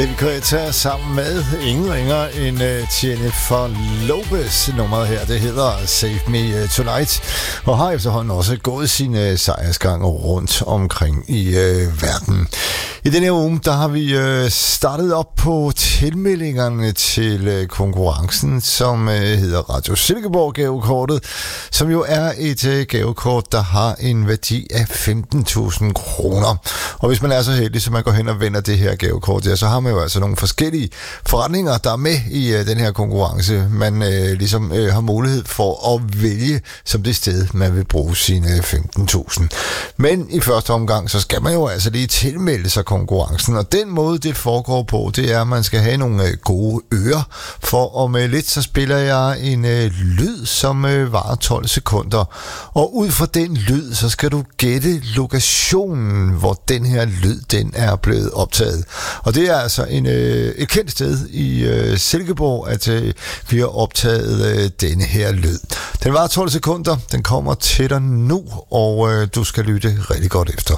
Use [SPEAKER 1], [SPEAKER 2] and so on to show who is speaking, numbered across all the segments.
[SPEAKER 1] Vi kan tage sammen med ingen ringer end Jennifer Lopez. Nummeret her, det hedder Save Me Tonight, og har efterhånden også gået sine sejrsgange rundt omkring i verden. I denne her uge, der har vi startet op på tilmeldingerne til konkurrencen, som hedder Radio Silkeborg gavekortet, som jo er et gavekort, der har en værdi af 15.000 kroner. Og hvis man er så heldig, så man går hen og vender det her gavekort, ja, så har man jo altså nogle forskellige forretninger, der er med i den her konkurrence. Man ligesom har mulighed for at vælge som det sted, man vil bruge sine 15.000. Men i første omgang, så skal man jo altså lige tilmelde sig konkurrencen, og den måde, det foregår på, det er, at man skal have nogle gode ører, for om lidt, så spiller jeg en lyd, som varer 12 sekunder, og ud fra den lyd, så skal du gætte lokationen, hvor den her lyd, den er blevet optaget. Og det er altså et kendt sted i Silkeborg, at vi har optaget denne her lyd. Den varer 12 sekunder, den kommer til dig nu, og du skal lytte rigtig godt efter.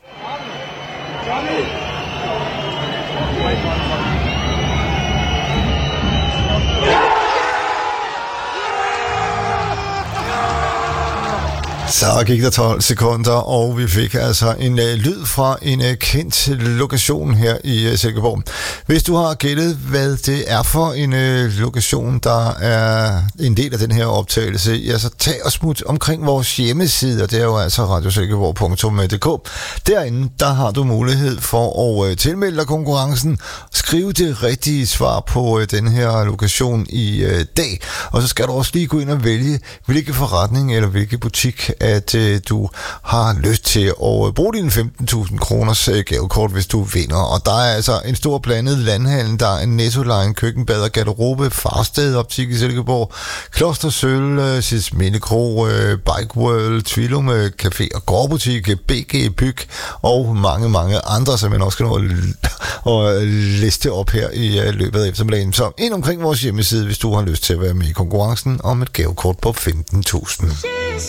[SPEAKER 1] Så gik der 12 sekunder, og vi fik altså en lyd fra en kendt lokation her i Silkeborg. Hvis du har gættet, hvad det er for en lokation, der er en del af den her optagelse, ja, så tag og smut omkring vores hjemmeside, og det er jo altså radiosilkeborg.dk. Derinde, der har du mulighed for at tilmelde dig konkurrencen, skrive det rigtige svar på den her lokation i dag, og så skal du også lige gå ind og vælge, hvilke forretning eller hvilke butik at du har lyst til at bruge dine 15.000 kroners gavekort, hvis du vinder. Og der er altså en stor blandet landhandel. Der er en Netto, Line, køkkenbad og garderobe, Farsted, optik i Silkeborg, Kloster Sølv, Sisminde Kro, Bike World, Tvilum Café og gårdbutik, BG Byg og mange, mange andre, som jeg nok skal nå at liste op her i løbet af eftermiddagen. Så ind omkring vores hjemmeside, hvis du har lyst til at være med i konkurrencen om et gavekort på 15.000.